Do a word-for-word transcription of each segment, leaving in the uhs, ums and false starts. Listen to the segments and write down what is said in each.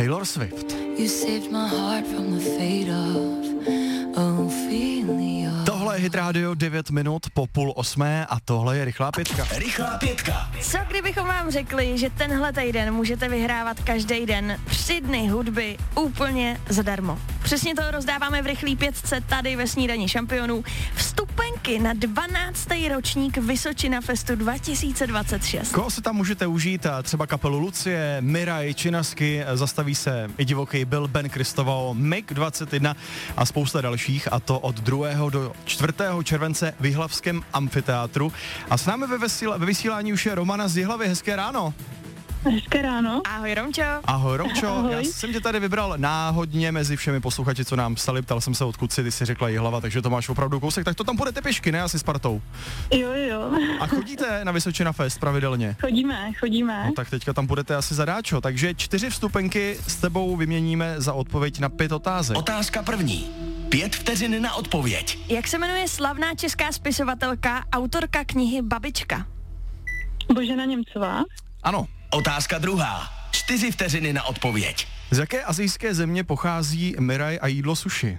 Taylor Swift. You saved my heart from the fate of Ophelia. Tohle je Hit Radio, devět minut po půl osmé a tohle je Rychlá pětka. Rychlá pětka. Co kdybychom vám řekli, že tenhle týden můžete vyhrávat každý den tři dny hudby úplně zadarmo? Přesně to rozdáváme v Rychlý pětce tady ve Snídani šampionů. Vstupenky na dvanáctý ročník Vysočina Festu dva tisíce dvacet šest. Koho si tam můžete užít? Třeba kapelu Lucie, Miraj, Činasky, zastaví se i divoký Bill, Ben Kristoval, Mig dvacet jedna a spousta dalších, a to od druhého do čtvrtého července v Jihlavském amfiteátru. A s námi ve, vesíla, ve vysílání už je Romana z Jihlavy. Hezké ráno. Hezké ráno. Ahoj Romčo. Ahoj Romčo, Ahoj. Já jsem tě tady vybral náhodně mezi všemi posluchači, co nám psali, ptal jsem se odkud si, ty si řekla Jihlava, takže to máš opravdu kousek, tak to tam půjdete pěšky, ne, asi s partou. Jo, jo. A chodíte na Vysočina Fest pravidelně? Chodíme, chodíme. No tak teďka tam budete asi zadáčo, takže čtyři vstupenky s tebou vyměníme za odpověď na pět otázek. Otázka první. Pět vteřin na odpověď. Jak se jmenuje slavná česká spisovatelka, autorka knihy Babička? Božena Němcová. Ano. Otázka druhá. Čtyři vteřiny na odpověď. Z jaké asijské země pochází Miraj a jídlo sushi?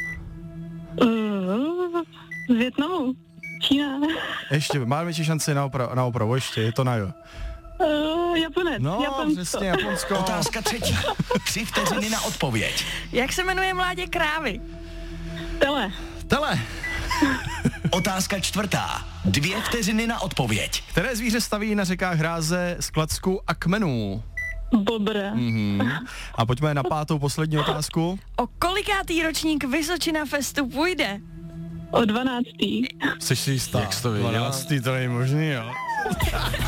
Uh, z Vietnamu. Čína. Ještě, máme ti šanci na, opra- na opravu, ještě, je to na jo. Uh, Japonec. No, Japonsko. přesně, Japonsko. Otázka třetí. Tři vteřiny na odpověď. Jak se jmenuje mládě krávy? Tele. Tele. Otázka čtvrtá. Dvě vteřiny na odpověď. Které zvíře staví na řekách hráze z klacku a kmenů? Bobr. Mhm. A pojďme na pátou poslední otázku. O kolikátý ročník Vysočina Festu půjde? O dvanáctý. Jsi si jistá? Jak jsi to věděla? dvanáctý, to není možný, jo.